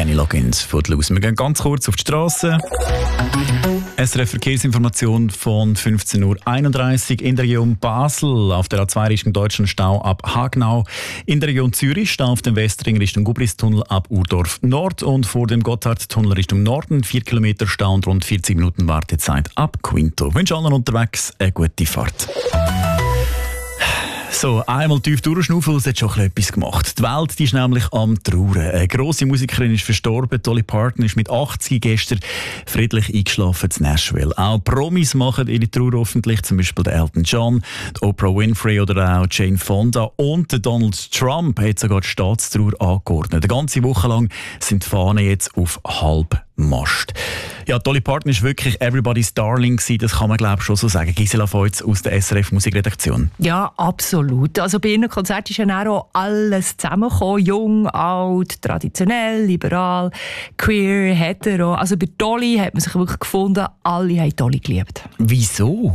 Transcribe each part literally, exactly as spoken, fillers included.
Kenny Loggins von Luz. Wir gehen ganz kurz auf die Straße. S R F Verkehrsinformation von fünfzehn Uhr einunddreißig in der Region Basel. Auf der A zwei Richtung Deutschland Stau ab Hagenau. In der Region Zürich Stau auf dem Westring Richtung Gubristunnel ab Urdorf Nord. Und vor dem Gotthardtunnel Richtung Norden vier Kilometer Stau und rund vierzig Minuten Wartezeit ab Quinto. Ich wünsche allen unterwegs eine gute Fahrt. So, einmal tief durchschnaufen, es hat schon etwas gemacht. Die Welt die ist nämlich am Trauern. Eine grosse Musikerin ist verstorben. Dolly Parton ist mit achtzig gestern friedlich eingeschlafen in Nashville. Auch Promis machen ihre Trauer öffentlich, zum Beispiel der Elton John, die Oprah Winfrey oder auch Jane Fonda. Und der Donald Trump hat sogar die Staatstrauer angeordnet. Eine ganze Woche lang sind die Fahnen jetzt auf Halbmast. Ja, Dolly Parton war wirklich everybody's darling gewesen, das kann man glaube ich schon so sagen. Gisela Feutz aus der S R F Musikredaktion. Ja, absolut. Also bei ihren Konzerten ist ja auch alles zusammengekommen. Jung, alt, traditionell, liberal, queer, hetero. Also bei Dolly hat man sich wirklich gefunden, alle haben Dolly geliebt. Wieso?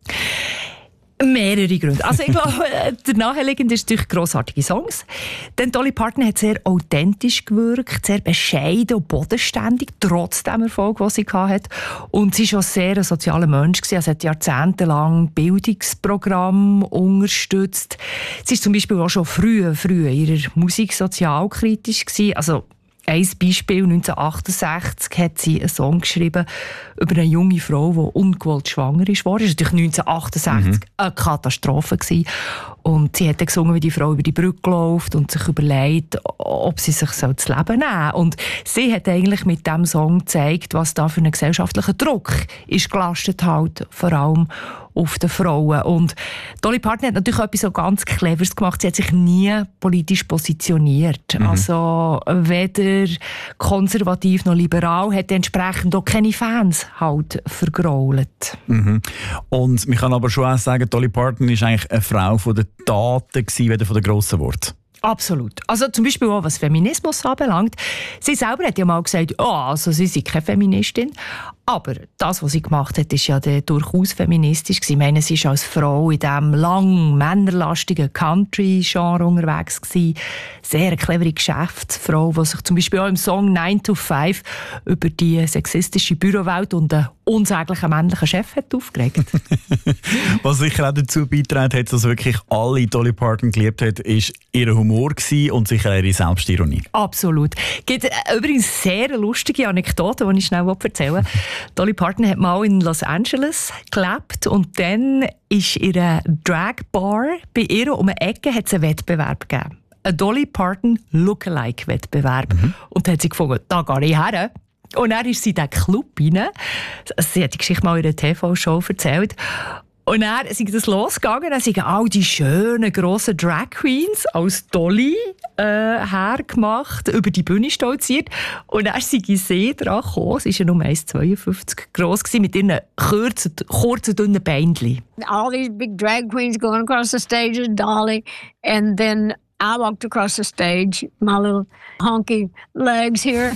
Mehrere Gründe. Also ich glaube, der Nachliegende ist natürlich grossartige Songs. Denn Dolly Parton hat sehr authentisch gewirkt, sehr bescheiden und bodenständig, trotz dem Erfolg, den sie hatte. Und sie war auch sehr ein sozialer Mensch. Sie hat jahrzehntelang Bildungsprogramme unterstützt. Sie war zum Beispiel auch schon früh, früh in ihrer Musik sozialkritisch gewesen. Also ein Beispiel, neunzehnhundertachtundsechzig hat sie einen Song geschrieben über eine junge Frau, die ungewollt schwanger ist. Das war natürlich neunzehnhundertachtundsechzig mhm. eine Katastrophe gewesen. Und sie hat dann gesungen, wie die Frau über die Brücke läuft und sich überlegt, ob sie sich das Leben nehmen soll. Und sie hat eigentlich mit diesem Song gezeigt, was da für einen gesellschaftlichen Druck ist gelastet hat, vor allem auf den Frauen. Und Dolly Parton hat natürlich etwas so ganz Cleveres gemacht. Sie hat sich nie politisch positioniert. Mhm. Also weder konservativ noch liberal, hat entsprechend auch keine Fans halt vergrault. Mhm. Und man kann aber schon auch sagen, Dolly Parton ist eigentlich eine Frau von den Taten gewesen, weder von den grossen Worten. Absolut. Also zum Beispiel auch, was Feminismus anbelangt. Sie selber hat ja mal gesagt, oh, also sie sei keine Feministin. Aber das, was sie gemacht hat, ist ja durchaus feministisch. Ich meine, sie war als Frau in diesem lang männerlastigen Country-Genre unterwegs gewesen. Sehr eine clevere Geschäftsfrau, die sich zum Beispiel auch im Song nine to five über die sexistische Bürowelt und einen unsäglichen männlichen Chef hat aufgeregt. Was sicher auch dazu beigetragen hat, dass wirklich alle Dolly Parton geliebt hat, ist ihr Humor und sicher ihre Selbstironie. Absolut. Es gibt übrigens sehr lustige Anekdoten, die ich schnell erzählen will. Dolly Parton hat mal in Los Angeles gelebt und dann ist in einer Drag-Bar bei ihr um eine Ecke hat es einen Wettbewerb gegeben. Ein Dolly Parton Lookalike-Wettbewerb. Mhm. Und dann hat sie gefunden, da gehe ich her. Und dann ist sie in diesen Club rein. Sie hat die Geschichte mal in einer T V-Show erzählt. Und dann ist das losgegangen, dann sind all die schönen, grossen Drag Queens als Dolly äh, hergemacht, über die Bühne stolziert. Und dann sind sie dran gekommen, sie war ja nur eins Komma zweiundfünfzig gross, mit ihren kurzen, kurzen dünnen Beinchen. All these big drag queens going across the stage with Dolly, and then I walked across the stage, my little honky legs here.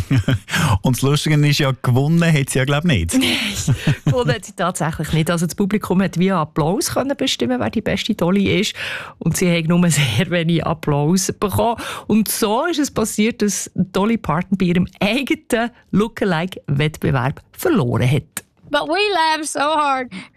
Und das Lustige ist ja, gewonnen hat sie ja, glaube ich, nicht. Nein, gewonnen hat sie tatsächlich nicht. Also das Publikum hat via Applaus können bestimmen, wer die beste Dolly ist. Und sie hat nur sehr wenig Applaus bekommen. Und so ist es passiert, dass Dolly Parton bei ihrem eigenen Lookalike-Wettbewerb verloren hat. But we laughed so hard